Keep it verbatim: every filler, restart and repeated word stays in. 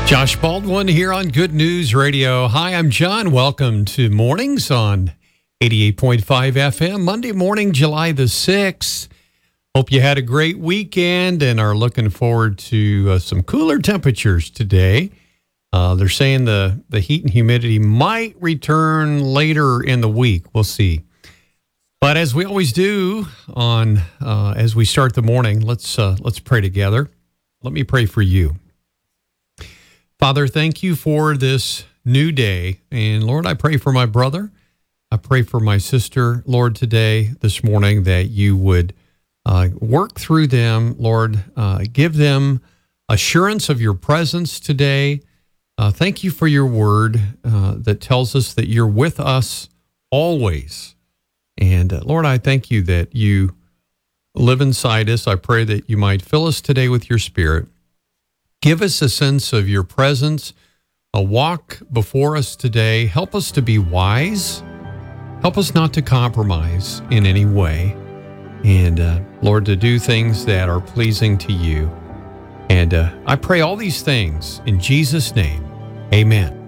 Josh Baldwin here on Good News Radio. Hi, I'm John. Welcome to Mornings on eighty-eight point five F M, Monday morning, July the sixth. Hope you had a great weekend and are looking forward to uh, some cooler temperatures today. Uh, they're saying the, the heat and humidity might return later in the week. We'll see. But as we always do on uh, as we start the morning, let's uh, let's pray together. Let me pray for you. Father, thank you for this new day. And Lord, I pray for my brother. I pray for my sister, Lord, today, this morning, that you would uh, work through them, Lord. Uh, give them assurance of your presence today. Uh, thank you for your word uh, that tells us that you're with us always. And uh, Lord, I thank you that you live inside us. I pray that you might fill us today with your spirit. Give us a sense of your presence, a walk before us today. Help us to be wise. Help us not to compromise in any way. And uh, Lord, to do things that are pleasing to you. And uh, I pray all these things in Jesus' name. Amen.